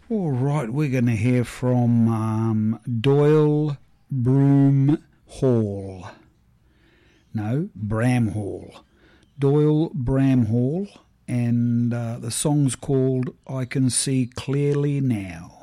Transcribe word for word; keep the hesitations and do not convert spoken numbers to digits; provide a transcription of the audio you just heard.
All right, we're going to hear from um, Doyle Broom Hall. No, Bramhall. Doyle Bramhall, and uh, the song's called I Can See Clearly Now.